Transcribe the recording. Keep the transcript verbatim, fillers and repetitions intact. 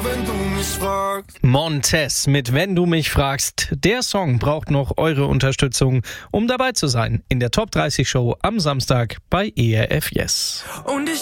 Wenn du mich fragst. Montez mit Wenn du mich fragst. Der Song braucht noch eure Unterstützung, um dabei zu sein in der Top dreißig Show am Samstag bei E R F Yes. Und ich